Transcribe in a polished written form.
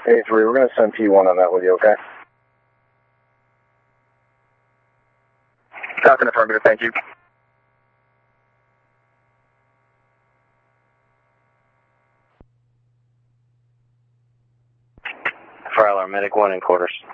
A3, we're going to send P1 on that with you, okay? Falcon affirmative, thank you. Fire alarm, medic 1 in quarters.